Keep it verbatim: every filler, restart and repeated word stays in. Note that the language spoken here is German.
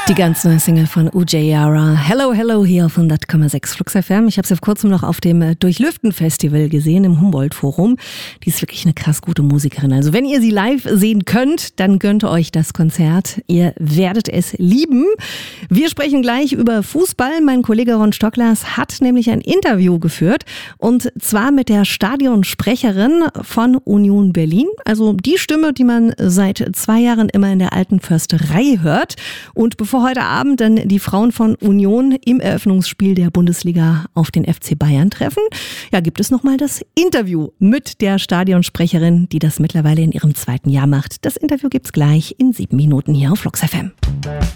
Die ganz neue Single von Ujayara. Hello, hello hier auf hundert Komma sechs Flux F M. Ich habe sie vor kurzem noch auf dem Durchlüften-Festival gesehen im Humboldt-Forum. Die ist wirklich eine krass gute Musikerin. Also wenn ihr sie live sehen könnt, dann gönnt euch das Konzert. Ihr werdet es lieben. Wir sprechen gleich über Fußball. Mein Kollege Ron Stocklers hat nämlich ein Interview geführt. Und zwar mit der Stadionsprecherin von Union Berlin. Also die Stimme, die man seit zwei Jahren immer in der alten Försterei hört. Und bevor heute Abend dann die Frauen von Union im Eröffnungsspiel der Bundesliga auf den F C Bayern treffen, ja, gibt es nochmal das Interview mit der Stadionsprecherin, die das mittlerweile in ihrem zweiten Jahr macht. Das Interview gibt's gleich in sieben Minuten hier auf Flux F M.